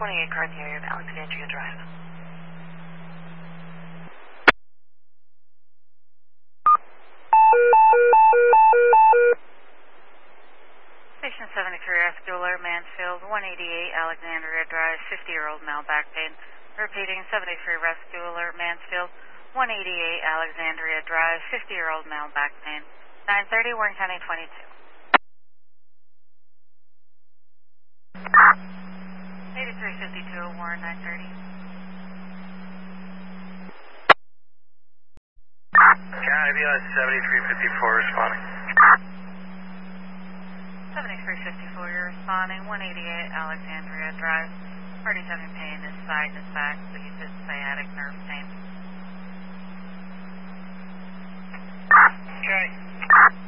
car in the area of Alexandria Drive. Station 73 Rescue Alert, Mansfield, 188 Alexandria Drive, 50-year-old male back pain. Repeating, 73 Rescue Alert, Mansfield, 188 Alexandria Drive, 50-year-old male back pain. 930, Warren County 22. 8352, Warren 930. County BLS 7354 responding. 7354, you're responding, 188 Alexandria Drive. Party's having pain, his side and his back, please, his sciatic nerve pain. Okay.